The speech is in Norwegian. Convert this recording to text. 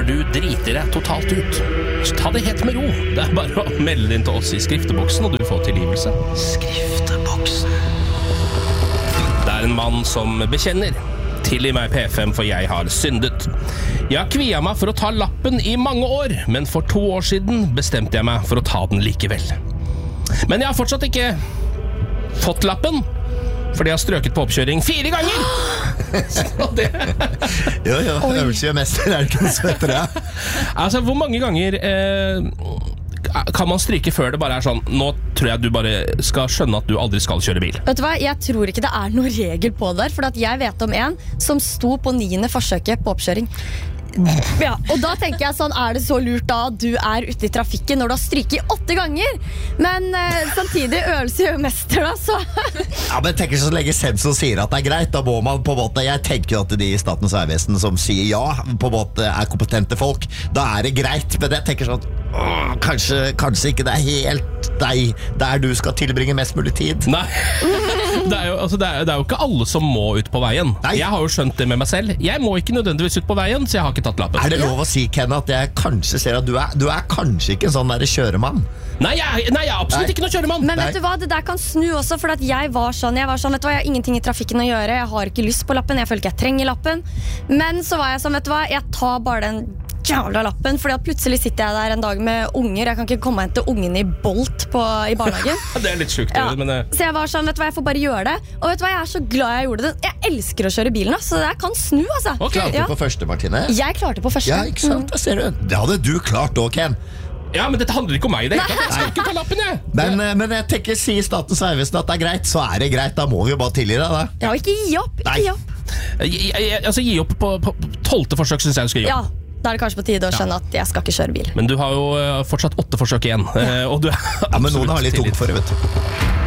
du driter deg totalt ut, så ta det helt med ro. Det bare å melde inn til oss I skrifteboksen, og du får tilgivelse. Skrifteboksen. Det en mann som bekjenner. Tilgi meg P5, for jeg har syndet. Jeg har kviet meg for å ta lappen I mange år, men for 2 år siden bestemte jeg meg for å ta den likevel. Men jeg har fortsatt ikke fått lappen, fordi jeg har strøket på oppkjøring 4 ganger. Så det... Jo, øvelse gjør mester, det ikke noe som heter det? Altså, hvor mange ganger kan man stryke før det bare sånn, nå tror jeg du bare skal skjønne at du aldri skal kjøre bil? Vet du hva, jeg tror ikke det noen regel på det der, for at jeg vet om en som sto på 9. forsøket på oppkjøring. Ja, og da tenker jeg sånn, det så lurt da at du ute I trafikken når du har stryket 8 ganger? Men samtidig øvelse gjør mester da, så... Ja, men jeg tenker så lenge sensor sier at det greit, da må man på en måte, jeg tenker jo at de I Statens Vegvesen som sier ja, på en måte kompetente folk, da det greit, men jeg tenker sånn, kanskje ikke det helt deg, der du skal tilbringe mest mulig tid. Nei, det jo ikke alle som må ut på veien. Nei. Jeg har jo skjønt det med meg selv. Jeg må ikke nødvendigvis ut på veien, så jeg har ikke tatt lappen. Det lov å si, Ken, at jeg kanskje ser at du kanskje ikke en sånn der kjøremann? Nei, jeg er absolutt ikke noen kjøremann. Men vet du hva, det der kan snu også, for at jeg var sånn, vet du hva, jeg har ingenting I trafikken å gjøre, jeg har ikke lyst på lappen, jeg føler ikke jeg trenger lappen. Men så var jeg sånn, vet du hva, jeg tar bare den jævla lappen, fordi at plutselig sitter jeg der en dag med unger, jeg kan ikke komme og hente ungen I Bolt I barnehagen. Det litt sjukt, ja. Men Så jeg var sånn, vet du hva, jeg får bare gjøre det. Og vet du hva, jeg så glad jeg gjorde det. Jeg elsker å kjøre bilen, så det kan snu, altså. Klarte du på første, Martine? Jeg klarte på første. Ja, ikke sant? Da ser du. Det hadde du klart også, Ken. Ja, men dette handler ikke om meg, det. Jeg skal ikke ta lappen, jeg. Men jeg tenker, sier Statens Vegvesen at det greit, så det greit. Da må vi jo bare tilgi det, da. Ja, ikke gi opp, ikke gi opp. Altså, gi opp på 12. forsøk, synes jeg du skal gi opp. Ja. Da det kanskje på tide å skjønne at jeg skal ikke kjøre bil. Men du har jo fortsatt 8 forsøk igjen, og du ja, men noen har litt tungt for det, vet du.